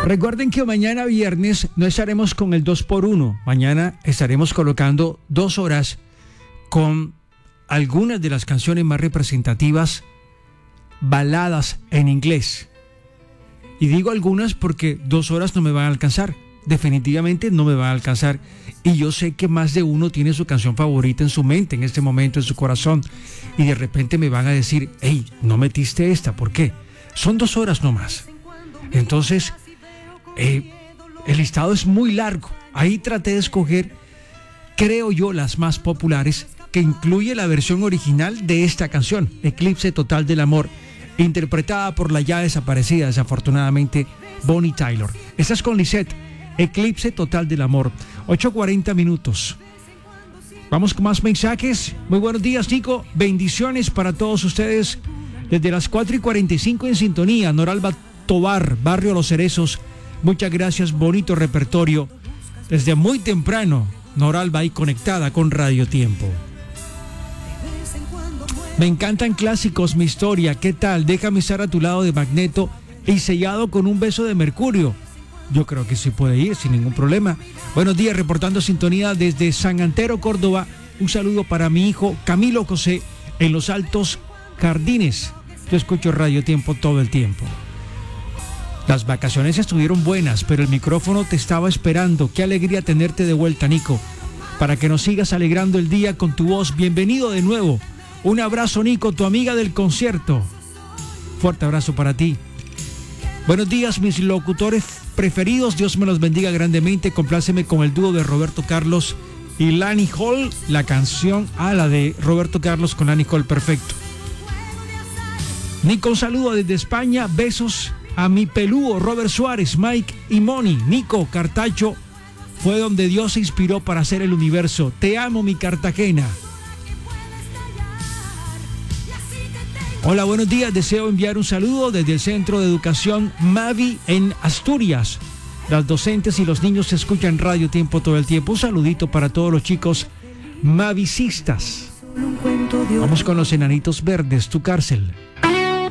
Recuerden que mañana viernes no estaremos con el 2x1. Mañana estaremos colocando 2 horas con algunas de las canciones más representativas, baladas en inglés. Y digo algunas porque 2 horas no me van a alcanzar. Definitivamente no me van a alcanzar. Y yo sé que más de uno tiene su canción favorita en su mente, en este momento, en su corazón. Y de repente me van a decir, hey, no metiste esta, ¿por qué? Son 2 horas nomás. Entonces, el listado es muy largo. Ahí traté de escoger, creo yo, las más populares, que incluye la versión original de esta canción, Eclipse Total del Amor, interpretada por la ya desaparecida, desafortunadamente, Bonnie Tyler. Estás con Lisette, Eclipse Total del Amor. 8:40 minutos. Vamos con más mensajes. Muy buenos días, Nico. Bendiciones para todos ustedes. Desde las 4:45 en sintonía, Noralba Tobar, Barrio Los Cerezos. Muchas gracias, bonito repertorio. Desde muy temprano, Noralba ahí conectada con Radio Tiempo. Me encantan clásicos, mi historia. ¿Qué tal? Déjame estar a tu lado de Magneto y sellado con un beso de Mercurio. Yo creo que sí puede ir sin ningún problema. Buenos días, reportando sintonía desde San Antero, Córdoba. Un saludo para mi hijo Camilo José en Los Altos Jardines. Yo escucho Radio Tiempo todo el tiempo. Las vacaciones estuvieron buenas, pero el micrófono te estaba esperando. Qué alegría tenerte de vuelta, Nico. Para que nos sigas alegrando el día con tu voz. Bienvenido de nuevo. Un abrazo, Nico, tu amiga del concierto. Fuerte abrazo para ti. Buenos días, mis locutores preferidos. Dios me los bendiga grandemente. Compláceme con el dúo de Roberto Carlos y Lani Hall. La canción, la de Roberto Carlos con Lani Hall, perfecto. Nico, un saludo desde España. Besos a mi pelúo Robert Suárez, Mike y Moni. Nico, Cartacho fue donde Dios se inspiró para hacer el universo. Te amo, mi Cartagena. Hola, buenos días. Deseo enviar un saludo desde el Centro de Educación Mavi en Asturias. Las docentes y los niños se escuchan Radio Tiempo todo el tiempo. Un saludito para todos los chicos mavicistas. Vamos con los Enanitos Verdes, Tu Cárcel.